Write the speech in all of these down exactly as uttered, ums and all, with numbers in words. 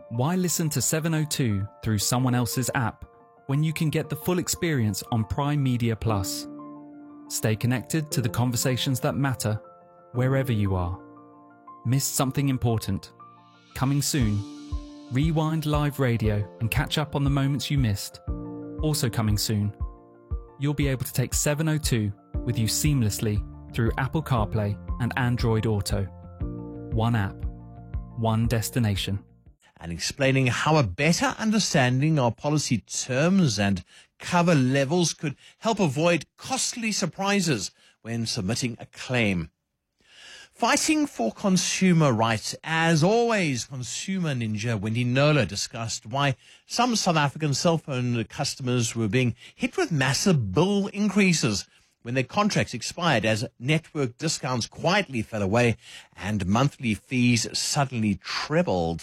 Why listen to seven oh two through someone else's app when you can get the full experience on Prime Media Plus? Stay connected to the conversations that matter wherever you are. Missed something important? Coming soon. Rewind live radio and catch up on the moments you missed. Also coming soon. You'll be able to take seven oh two with you seamlessly through Apple CarPlay and Android Auto. One app, one destination. And explaining how a better understanding of policy terms and cover levels could help avoid costly surprises when submitting a claim. Fighting for consumer rights, as always, consumer ninja Wendy Knowler discussed why some South African cell phone customers were being hit with massive bill increases when their contracts expired as network discounts quietly fell away and monthly fees suddenly trebled.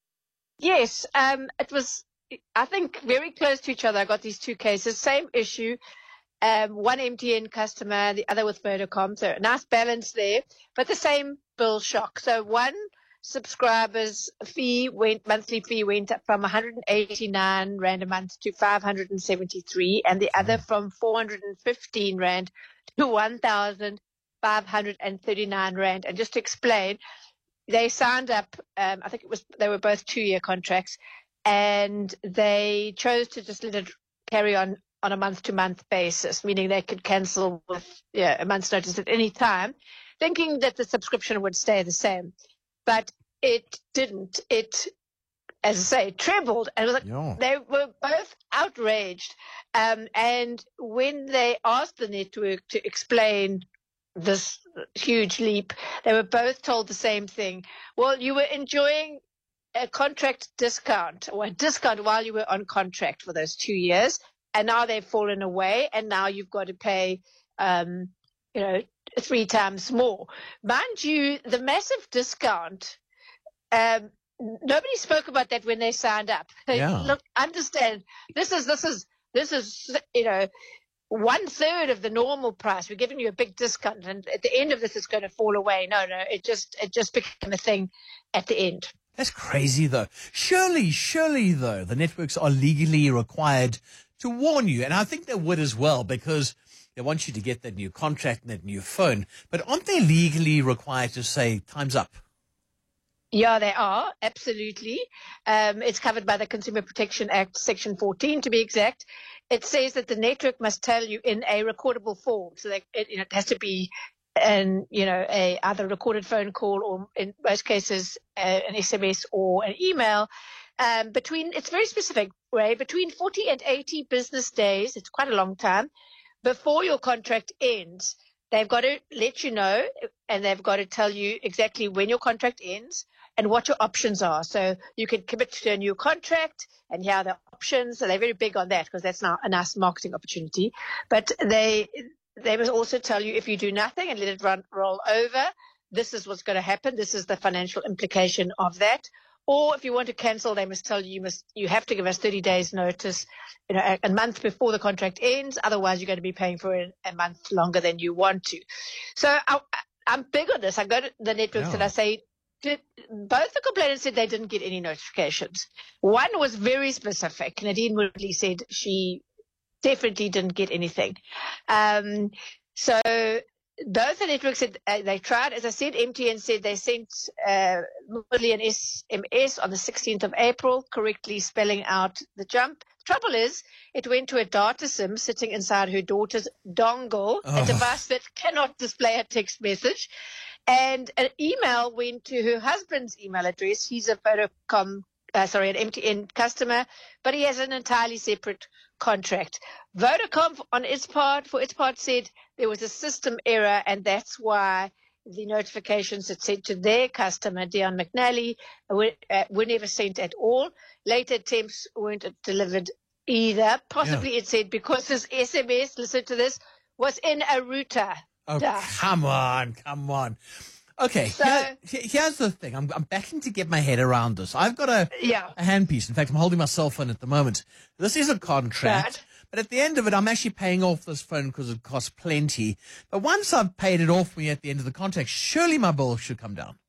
Yes, um, it was, I think, very close to each other. I got these two cases, same issue. Um, one M T N customer, the other with Vodacom. So a nice balance there, but the same bill shock. So one subscriber's fee went, monthly fee went up from one hundred eighty-nine Rand a month to five hundred seventy-three, and the other from four hundred fifteen Rand to one thousand five hundred thirty-nine Rand. And just to explain, they signed up, um, I think it was, they were both two-year contracts, and they chose to just let it carry on on a month-to-month basis, meaning they could cancel with yeah, a month's notice at any time, thinking that the subscription would stay the same. But it didn't. It, as I say, trebled. And it was like, Yeah. They were both outraged. Um, and when they asked the network to explain this huge leap, they were both told the same thing. Well, you were enjoying a contract discount or a discount while you were on contract for those two years, and now they've fallen away, and now you've got to pay, um, you know, three times more. Mind you, the massive discount, um, nobody spoke about that when they signed up. Yeah. Look, understand, this is, this is, this is, you know, one third of the normal price. We're giving you a big discount, and at the end of this, it's going to fall away. No, no, it just, it just became a thing at the end. That's crazy, though. Surely, surely, though, the networks are legally required to warn you. And I think they would as well, because they want you to get that new contract and that new phone. But aren't they legally required to say, time's up? Yeah, they are. Absolutely. Um, it's covered by the Consumer Protection Act, Section fourteen, to be exact. It says that the network must tell you in a recordable form. So that it, you know, it has to be an, you know, a either a recorded phone call or in most cases uh, an S M S or an email. Um, between, it's very specific, Ray, between forty and eighty business days, it's quite a long time, before your contract ends, they've got to let you know, and they've got to tell you exactly when your contract ends and what your options are. So you can commit to a new contract, and here are the options. So they're very big on that because that's now a nice marketing opportunity. But they they must also tell you if you do nothing and let it run roll over, this is what's going to happen. This is the financial implication of that. Or if you want to cancel, they must tell you you must you have to give us thirty days notice, you know, a, a month before the contract ends. Otherwise, you're going to be paying for it a month longer than you want to. So I, I'm big on this. I go to the networks Yeah. and I say, did, both the complainants said they didn't get any notifications. One was very specific. Nadine Woodley said she definitely didn't get anything. Um, so both the networks said uh, they tried. As I said, M T N said they sent uh, Woodley an S M S on the sixteenth of April, correctly spelling out the jump. The trouble is, it went to a data SIM sitting inside her daughter's dongle, Oh. a device that cannot display a text message. And an email went to her husband's email address. He's a Vodacom, uh, sorry, an M T N customer, but he has an entirely separate contract. Vodacom, on its part, for its part, said there was a system error, and that's why the notifications that sent to their customer, Dion McNally, were, uh, were never sent at all. Later attempts weren't delivered either. Possibly Yeah. it said because this S M S, listen to this, was in a router. Oh, Duh. come on, come on. Okay, So- here, he- here's the thing. I'm, I'm backing to get my head around this. I've got a, Yeah. a handpiece. In fact, I'm holding my cell phone at the moment. This is a contract, Right. but at the end of it, I'm actually paying off this phone because it costs plenty. But once I've paid it off me at the end of the contract, surely my bill should come down.